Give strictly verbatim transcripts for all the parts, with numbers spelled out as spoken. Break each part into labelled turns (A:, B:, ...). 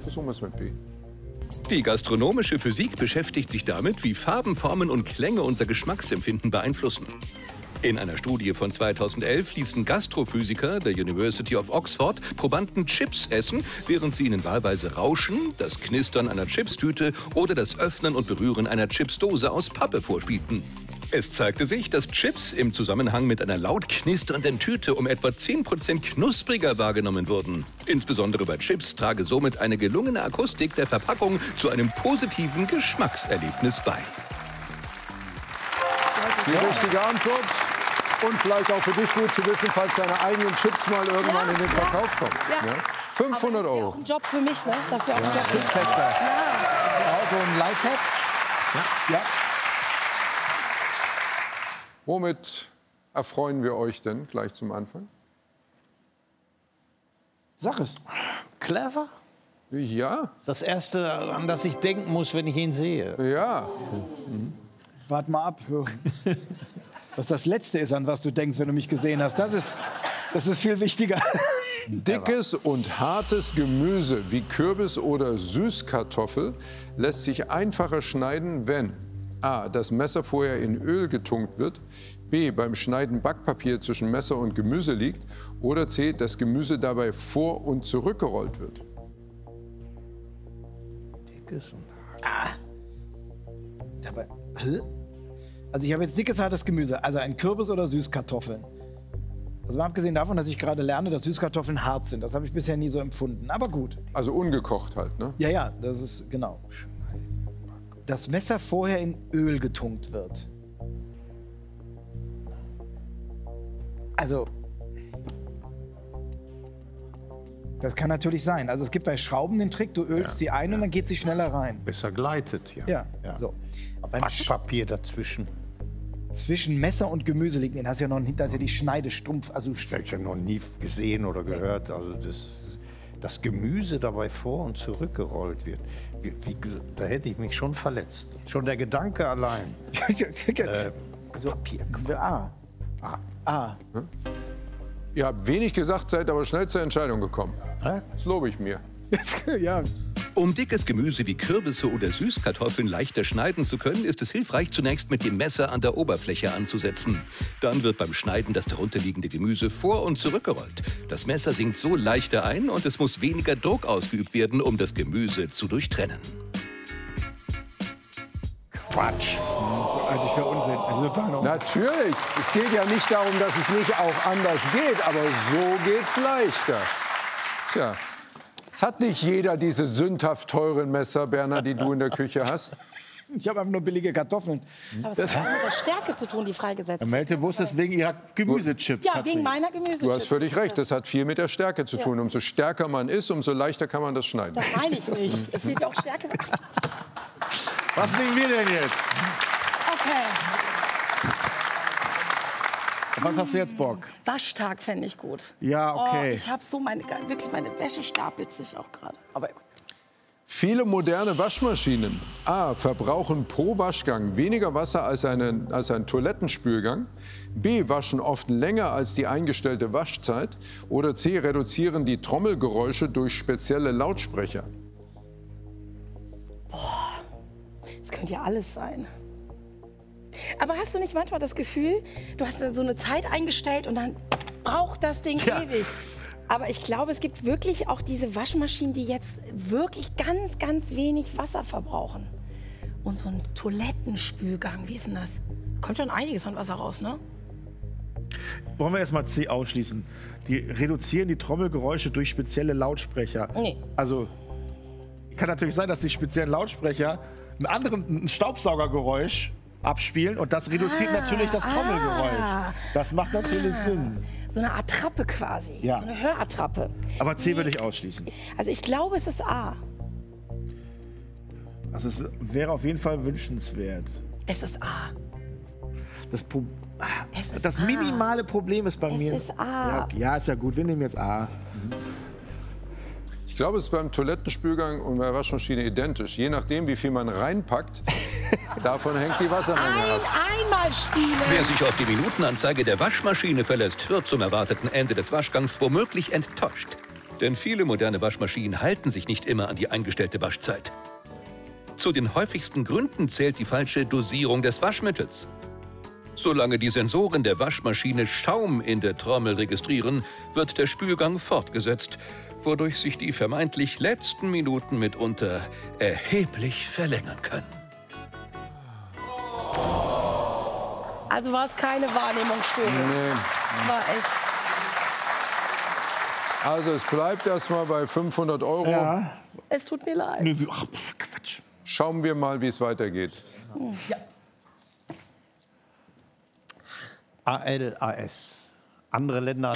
A: Versuchen wir es mit B.
B: Die gastronomische Physik beschäftigt sich damit, wie Farben, Formen und Klänge unser Geschmacksempfinden beeinflussen. In einer Studie von zweitausendelf ließen Gastrophysiker der University of Oxford Probanden Chips essen, während sie ihnen wahlweise Rauschen, das Knistern einer Chipstüte oder das Öffnen und Berühren einer Chipsdose aus Pappe vorspielten. Es zeigte sich, dass Chips im Zusammenhang mit einer laut knisternden Tüte um etwa zehn Prozent knuspriger wahrgenommen wurden. Insbesondere bei Chips trage somit eine gelungene Akustik der Verpackung zu einem positiven Geschmackserlebnis bei.
A: Die richtige Antwort. Und vielleicht auch für dich gut zu wissen, falls deine eigenen Chips mal irgendwann ja, in den Verkauf ja, kommen. Ja. Ja. fünfhundert Euro.
C: Das ist ja auch ein Job für mich, ne? Das wäre auch
A: ja.
C: ein Job für mich.
D: Chipstester. Ja. Ja, so ein Lifehack. Ja. Ja.
A: Womit erfreuen wir euch denn gleich zum Anfang?
D: Sag es.
E: Clever?
A: Ja.
E: Das Erste, an das ich denken muss, wenn ich ihn sehe.
A: Ja.
D: Mhm. Wart mal ab. Was das Letzte ist, an was du denkst, wenn du mich gesehen hast, das ist, das ist viel wichtiger.
A: Dickes und hartes Gemüse wie Kürbis oder Süßkartoffel lässt sich einfacher schneiden, wenn a. das Messer vorher in Öl getunkt wird, b. beim Schneiden Backpapier zwischen Messer und Gemüse liegt oder c. das Gemüse dabei vor- und zurückgerollt wird.
E: Dickes und
D: ah. Dabei. Also ich habe jetzt dickes, hartes Gemüse, also ein Kürbis oder Süßkartoffeln. Also mal abgesehen davon, dass ich gerade lerne, dass Süßkartoffeln hart sind. Das habe ich bisher nie so empfunden, aber gut.
A: Also ungekocht halt, ne?
D: Ja, ja, das ist genau. Das Messer vorher in Öl getunkt wird. Also, das kann natürlich sein. Also es gibt bei Schrauben den Trick, du ölst ja, sie ein ja. und dann geht sie schneller rein.
E: Besser gleitet, ja.
D: Ja,
E: ja.
D: so.
E: Backpapier dazwischen.
D: Zwischen Messer und Gemüse liegen, den hast du ja noch nicht, da ist ja die Schneide stumpf. Also
E: das habe ich ja noch nie gesehen oder gehört. Also das, das Gemüse dabei vor- und zurückgerollt wird. Wie, wie, da hätte ich mich schon verletzt. Schon der Gedanke allein.
D: äh, also, Papier. A.
E: A.
D: A.
A: Hm? Ihr habt wenig gesagt, seid aber schnell zur Entscheidung gekommen.
E: Hä?
A: Das lobe ich mir.
D: Ja.
B: Um dickes Gemüse wie Kürbisse oder Süßkartoffeln leichter schneiden zu können, ist es hilfreich, zunächst mit dem Messer an der Oberfläche anzusetzen. Dann wird beim Schneiden das darunterliegende Gemüse vor- und zurückgerollt. Das Messer sinkt so leichter ein und es muss weniger Druck ausgeübt werden, um das Gemüse zu durchtrennen.
E: Quatsch.
D: Halte ich für Unsinn. Also,
A: natürlich. Es geht ja nicht darum, dass es nicht auch anders geht, aber so geht's leichter. Tja. Es hat nicht jeder diese sündhaft teuren Messer, Berner, die du in der Küche hast.
D: Ich habe einfach nur billige Kartoffeln.
C: Aber das hat mit der Stärke zu tun, die freigesetzt wird.
D: Melte wusste es wegen ihrer Gemüsechips.
C: Ja, wegen meiner Gemüsechips.
A: Du hast völlig recht, das hat viel mit der Stärke zu tun. Umso stärker man ist, umso leichter kann man das schneiden.
C: Das meine ich nicht. Es wird ja auch Stärke.
D: Was nehmen wir denn jetzt?
C: Okay.
D: Was hast du jetzt Bock?
C: Waschtag fände ich gut.
D: Ja, okay.
C: Oh, ich habe so meine, wirklich, meine Wäsche stapelt sich auch gerade. Aber
A: viele moderne Waschmaschinen a. verbrauchen pro Waschgang weniger Wasser als, eine, als ein Toilettenspülgang, b. waschen oft länger als die eingestellte Waschzeit oder c. reduzieren die Trommelgeräusche durch spezielle Lautsprecher.
C: Boah, das könnte ja alles sein. Aber hast du nicht manchmal das Gefühl, du hast so eine Zeit eingestellt und dann braucht das Ding
D: ja.
C: ewig? Aber ich glaube, es gibt wirklich auch diese Waschmaschinen, die jetzt wirklich ganz, ganz wenig Wasser verbrauchen. Und so ein Toilettenspülgang, wie ist denn das? Kommt schon einiges an Wasser raus, ne?
F: Wollen wir erstmal C ausschließen? Die reduzieren die Trommelgeräusche durch spezielle Lautsprecher.
C: Nee.
F: Also, kann natürlich sein, dass die speziellen Lautsprecher einen anderen ein Staubsaugergeräusch abspielen und das reduziert ah, natürlich das Trommelgeräusch. Ah, das macht natürlich ah, Sinn.
C: So eine Attrappe quasi,
F: ja.
C: so eine Hörattrappe.
F: Aber C würde ich ausschließen.
C: Also ich glaube, es ist A.
F: Also es wäre auf jeden Fall wünschenswert.
C: Es ist A.
F: Das, Pro
C: es ist
F: das
C: A.
F: minimale Problem ist bei
C: es
F: mir...
C: Es ist A.
F: Ja, ja, ist ja gut, wir nehmen jetzt A. Mhm.
A: Ich glaube, es ist beim Toilettenspülgang und bei der Waschmaschine identisch. Je nachdem, wie viel man reinpackt, davon hängt die Wassermenge
C: Ein,
A: ab.
C: Einmal spielen!
B: Wer sich auf die Minutenanzeige der Waschmaschine verlässt, wird zum erwarteten Ende des Waschgangs womöglich enttäuscht. Denn viele moderne Waschmaschinen halten sich nicht immer an die eingestellte Waschzeit. Zu den häufigsten Gründen zählt die falsche Dosierung des Waschmittels. Solange die Sensoren der Waschmaschine Schaum in der Trommel registrieren, wird der Spülgang fortgesetzt, wodurch sich die vermeintlich letzten Minuten mitunter erheblich verlängern können.
C: Also war es keine Wahrnehmungsstörung.
A: Nee.
C: War echt.
A: Also es bleibt erstmal bei fünfhundert Euro.
F: Ja.
C: Es tut mir leid.
F: Nö, ach, pff, Quatsch.
A: Schauen wir mal, wie es weitergeht.
D: Ja.
E: A L A S. Andere Länder.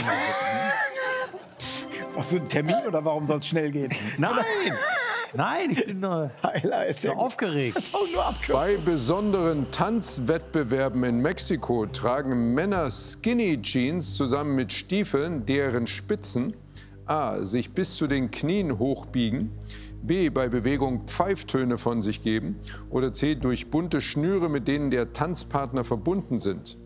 D: Was, so ein Termin oder warum soll es schnell gehen?
E: Nein! Nein, ich bin nur so aufgeregt.
A: Bei besonderen Tanzwettbewerben in Mexiko tragen Männer Skinny Jeans zusammen mit Stiefeln, deren Spitzen a. sich bis zu den Knien hochbiegen, b. bei Bewegung Pfeiftöne von sich geben oder c. durch bunte Schnüre, mit denen der Tanzpartner verbunden sind.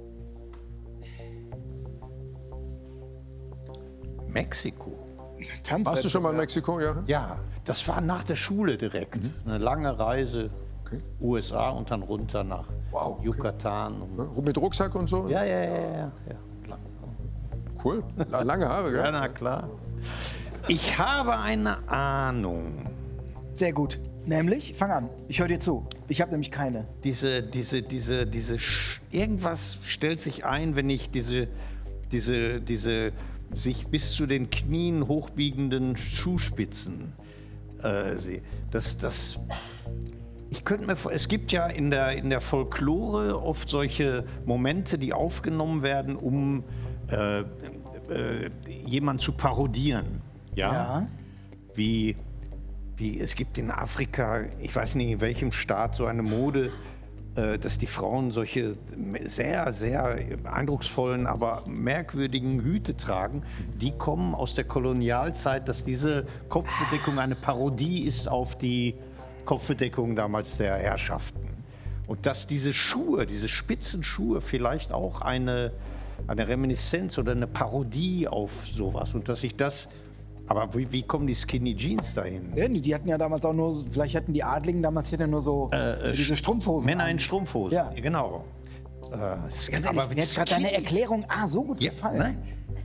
E: Mexiko.
A: Warst du schon mal in Mexiko, Jochen?
E: Ja, das war nach der Schule direkt. Mhm. Eine lange Reise,
A: Okay.
E: U S A und dann runter nach
A: Wow, okay.
E: Yucatan. Und
A: Mit Rucksack und so?
E: ja, ja, ja, ja, ja. Lang-
A: Cool. La- Lange Haare, gell?
E: Ja, na klar. Ich habe eine Ahnung.
D: Sehr gut. Nämlich, fang an. Ich höre dir zu. Ich habe nämlich keine.
E: Diese, diese, diese, diese, Sch- irgendwas stellt sich ein, wenn ich diese, diese, diese sich bis zu den Knien hochbiegenden Schuhspitzen äh, sehe. Das, das, ich könnte mir, vor- es gibt ja in der, in der Folklore oft solche Momente, die aufgenommen werden, um äh, äh, jemanden zu parodieren. Ja?
D: Ja.
E: Wie, wie es gibt in Afrika, ich weiß nicht in welchem Staat, so eine Mode, äh, dass die Frauen solche sehr, sehr eindrucksvollen, aber merkwürdigen Hüte tragen. Die kommen aus der Kolonialzeit, dass diese Kopfbedeckung eine Parodie ist auf die Kopfbedeckung damals der Herrschaften. Und dass diese Schuhe, diese spitzen Schuhe vielleicht auch eine, eine Reminiszenz oder eine Parodie auf sowas und dass ich das. Aber wie, wie kommen die Skinny Jeans dahin?
D: Ja, die hatten ja damals auch nur, vielleicht hatten die Adligen damals ja nur so
E: Äh,
D: diese Strumpfhosen.
E: Männer
D: an.
E: in Strumpfhosen,
D: Ja.
E: genau. Äh,
D: Ganz ehrlich, mir hat gerade deine Erklärung ah, so gut
E: Ja,
D: gefallen,
E: nein.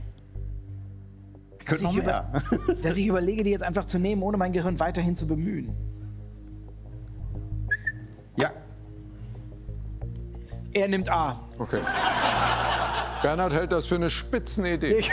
D: dass
E: Könnte noch
D: ich,
E: mehr.
D: über, dass ich überlege, die jetzt einfach zu nehmen, ohne mein Gehirn weiterhin zu bemühen.
E: Ja,
D: Er nimmt A.
A: Okay. Bernhard hält das für eine Spitzenidee.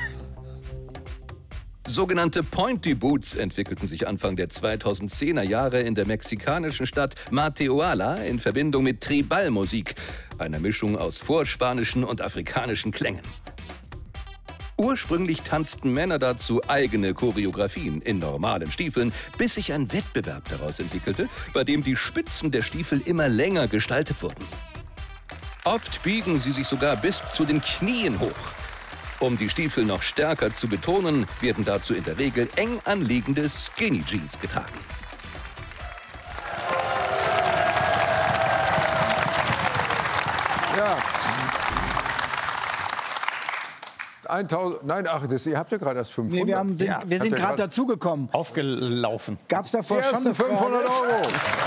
B: Sogenannte Pointy Boots entwickelten sich Anfang der zweitausendzehner Jahre in der mexikanischen Stadt Matehuala in Verbindung mit Tribal-Musik, einer Mischung aus vorspanischen und afrikanischen Klängen. Ursprünglich tanzten Männer dazu eigene Choreografien in normalen Stiefeln, bis sich ein Wettbewerb daraus entwickelte, bei dem die Spitzen der Stiefel immer länger gestaltet wurden. Oft biegen sie sich sogar bis zu den Knien hoch. Um die Stiefel noch stärker zu betonen, werden dazu in der Regel eng anliegende Skinny Jeans getragen.
A: Ja. tausend, nein, ach, das, ihr habt ja gerade erst fünfhundert.
D: Nee, wir, haben, sind,
E: Ja,
D: wir sind
A: habt ihr
D: gerade
A: grad-
D: dazugekommen.
E: aufgelaufen.
D: Gab es davor
A: Erste
D: schon eine
A: fünfhundert
D: Frage?
A: Euro.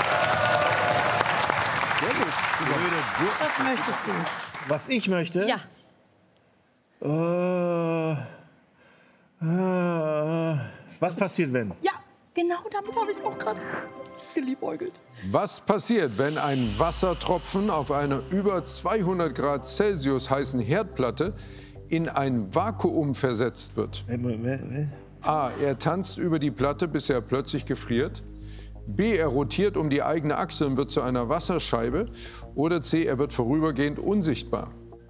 C: Was möchtest du?
F: Was ich möchte?
C: Ja.
F: Äh, äh, was passiert, wenn?
C: Ja, genau damit habe ich auch gerade geliebäugelt.
A: Was passiert, wenn ein Wassertropfen auf einer über zweihundert Grad Celsius heißen Herdplatte in ein Vakuum versetzt wird? A. Er tanzt über die Platte, bis er plötzlich gefriert. B. Er rotiert um die eigene Achse und wird zu einer Wasserscheibe. Oder C. Er wird vorübergehend unsichtbar.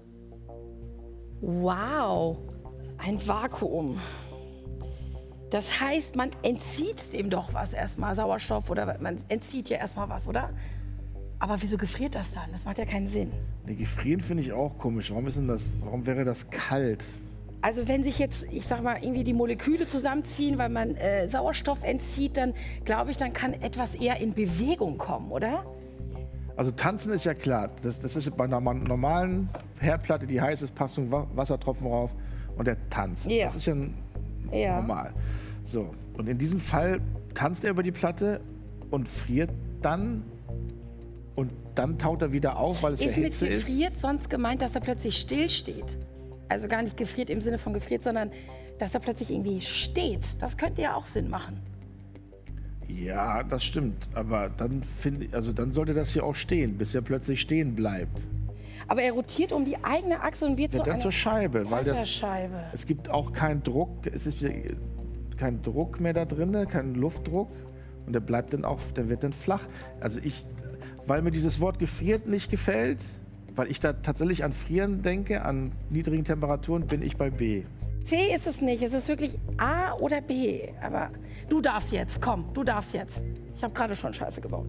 C: Wow, ein Vakuum. Das heißt, man entzieht dem doch was erstmal, Sauerstoff, oder man entzieht ja erstmal was, oder? Aber wieso gefriert das dann? Das macht ja keinen Sinn.
F: Nee, gefrieren finde ich auch komisch. Warum ist denn das, warum wäre das kalt?
C: Also wenn sich jetzt, ich sag mal, irgendwie die Moleküle zusammenziehen, weil man äh, Sauerstoff entzieht, dann glaube ich, dann kann etwas eher in Bewegung kommen, oder?
F: Also tanzen ist ja klar. Das, das ist bei einer normalen Herdplatte, die heiß ist, passt ein Wa- Wassertropfen rauf und der tanzt.
C: Ja.
F: Das ist ja ein
C: Ja.
F: Normal. So, und in diesem Fall tanzt er über die Platte und friert dann. Und dann taut er wieder auf, weil es ja
C: Ist mit
F: Hitze ist.
C: gefriert sonst gemeint, dass er plötzlich still steht? Also gar nicht gefriert im Sinne von gefriert, sondern dass er plötzlich irgendwie steht. Das könnte ja auch Sinn machen.
F: Ja, das stimmt. Aber dann finde also dann sollte das hier auch stehen, bis er plötzlich stehen bleibt.
C: Aber er rotiert um die eigene Achse und wird
F: Ja,
C: zu
F: dann
C: einer
F: zur Scheibe, weil das,
C: Wasserscheibe.
F: es gibt auch keinen Druck, es ist kein Druck mehr da drin, kein Luftdruck und der bleibt dann auch, der wird dann flach. Also ich, weil mir dieses Wort gefriert nicht gefällt, weil ich da tatsächlich an Frieren denke, an niedrigen Temperaturen, bin ich bei B.
C: C ist es nicht, es ist wirklich A oder B. Aber du darfst jetzt, komm, du darfst jetzt. Ich habe gerade schon Scheiße gebaut.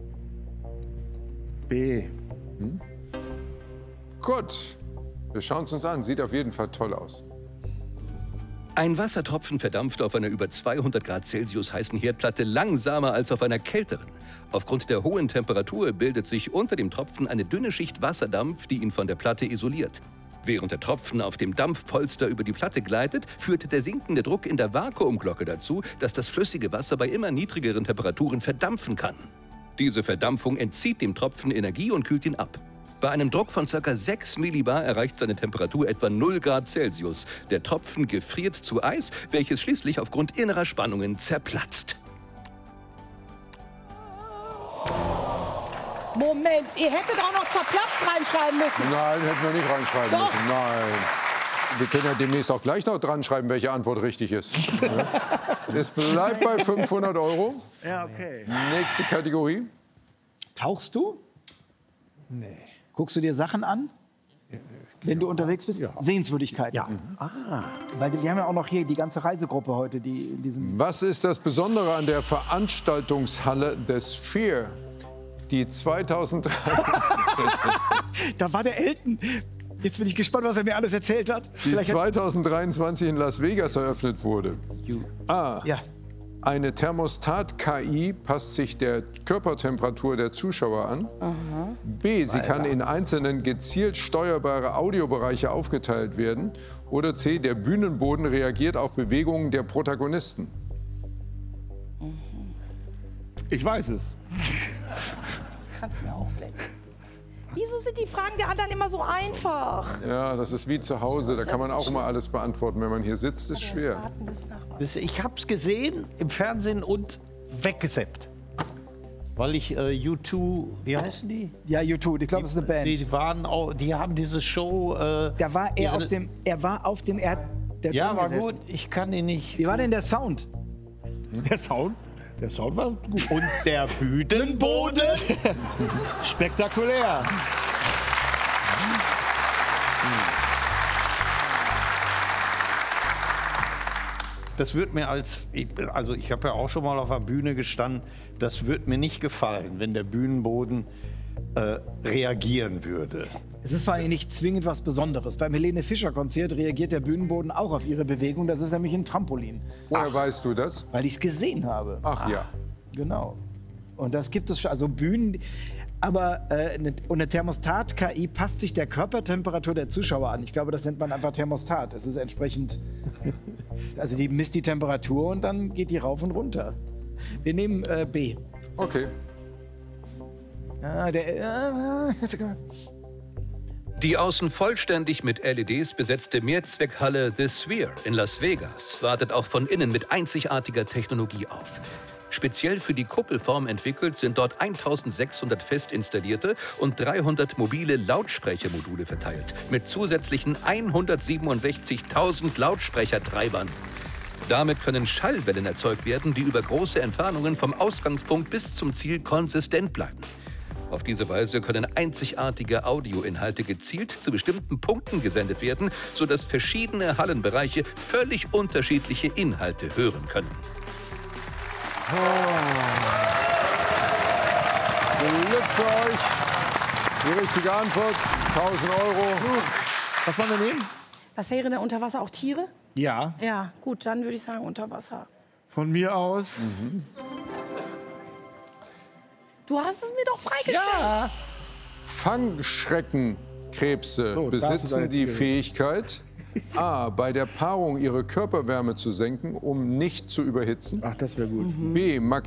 F: B.
A: Hm? Gut, wir schauen es uns an. Sieht auf jeden Fall toll aus.
B: Ein Wassertropfen verdampft auf einer über zweihundert Grad Celsius heißen Herdplatte langsamer als auf einer kälteren. Aufgrund der hohen Temperatur bildet sich unter dem Tropfen eine dünne Schicht Wasserdampf, die ihn von der Platte isoliert. Während der Tropfen auf dem Dampfpolster über die Platte gleitet, führt der sinkende Druck in der Vakuumglocke dazu, dass das flüssige Wasser bei immer niedrigeren Temperaturen verdampfen kann. Diese Verdampfung entzieht dem Tropfen Energie und kühlt ihn ab. Bei einem Druck von ca. sechs Millibar erreicht seine Temperatur etwa null Grad Celsius. Der Tropfen gefriert zu Eis, welches schließlich aufgrund innerer Spannungen zerplatzt.
C: Moment, ihr hättet auch noch zerplatzt reinschreiben müssen.
A: Nein, hätten wir nicht reinschreiben
C: Doch.
A: müssen. Nein. Wir können ja demnächst auch gleich noch dran schreiben, welche Antwort richtig ist. Ja. Es bleibt bei fünfhundert Euro.
F: Ja, okay.
A: Nächste Kategorie.
D: Tauchst du?
E: Nee.
D: Guckst du dir Sachen an, wenn du unterwegs bist?
E: Ja.
D: Sehenswürdigkeiten.
E: Ja. Ah.
D: Weil wir haben ja auch noch hier die ganze Reisegruppe heute, die in diesem...
A: Was ist das Besondere an der Veranstaltungshalle The Sphere, die zweitausenddrei...
D: Da war der Elton. Jetzt bin ich gespannt, was er mir alles erzählt hat.
A: die
D: Vielleicht hat-
A: zweitausenddreiundzwanzig in Las Vegas eröffnet wurde? A.
D: Ja.
A: Eine Thermostat-K I passt sich der Körpertemperatur der Zuschauer an. B. Sie kann in einzelnen gezielt steuerbare Audiobereiche aufgeteilt werden. Oder C. Der Bühnenboden reagiert auf Bewegungen der Protagonisten.
F: Ich weiß es.
C: Kannst mir auch denken. Wieso sind die Fragen der anderen immer so einfach?
A: Ja, das ist wie zu Hause. Da kann man auch immer alles beantworten. Wenn man hier sitzt, ist schwer.
C: Warten bis nach-
E: Das, ich habe es gesehen im Fernsehen und weggesappt. Weil ich äh, U zwei, wie heißen die?
D: Ja, U zwei, ich glaube, das ist eine Band.
E: Die, waren auch, die haben diese Show. Äh,
D: Da war er
E: ihre-
D: auf dem... Er war auf dem... Er hat der
E: Ja,
D: drin
E: war
D: gesessen.
E: gut. Ich kann ihn nicht.
D: Wie war denn der Sound?
F: Der Sound, der Sound war gut.
E: Und der Bühnenboden?
F: Spektakulär.
E: Das wird mir als, ich- also ich habe ja auch schon mal auf der Bühne gestanden, das wird mir nicht gefallen, wenn der Bühnenboden äh, reagieren würde.
D: Es ist vor allem nicht zwingend was Besonderes. Beim Helene Fischer-Konzert reagiert der Bühnenboden auch auf ihre Bewegung. Das ist nämlich ein Trampolin.
A: Woher weißt du das?
D: Weil ich es gesehen habe.
A: Ach ja.
D: Genau. Und das gibt es schon. Also Bühnen. Aber äh, eine, und eine Thermostat-K I passt sich der Körpertemperatur der Zuschauer an. Ich glaube, das nennt man einfach Thermostat. Es ist entsprechend. Also die misst die Temperatur und dann geht die rauf und runter. Wir nehmen äh, B.
A: Okay.
D: Ah, der, äh,
B: Die außen vollständig mit L E Ds besetzte Mehrzweckhalle The Sphere in Las Vegas wartet auch von innen mit einzigartiger Technologie auf. Speziell für die Kuppelform entwickelt sind dort eintausendsechshundert fest installierte und dreihundert mobile Lautsprechermodule verteilt, mit zusätzlichen hundertsiebenundsechzigtausend Lautsprechertreibern. Damit können Schallwellen erzeugt werden, die über große Entfernungen vom Ausgangspunkt bis zum Ziel konsistent bleiben. Auf diese Weise können einzigartige Audioinhalte gezielt zu bestimmten Punkten gesendet werden, sodass verschiedene Hallenbereiche völlig unterschiedliche Inhalte hören können.
A: Glück für euch. Die richtige Antwort, tausend Euro.
F: Was wollen wir nehmen?
C: Was wäre denn unter Wasser auch Tiere?
F: Ja,
C: Ja, gut, dann würde ich sagen unter Wasser.
F: von mir aus.
C: Du hast es mir doch freigestellt.
A: Fangschreckenkrebse
F: So, da hast du
A: besitzen
F: deine
A: die
F: Tiere.
A: Fähigkeit, A, bei der Paarung ihre Körperwärme zu senken, um nicht zu überhitzen.
F: Ach, das wäre gut.
A: B,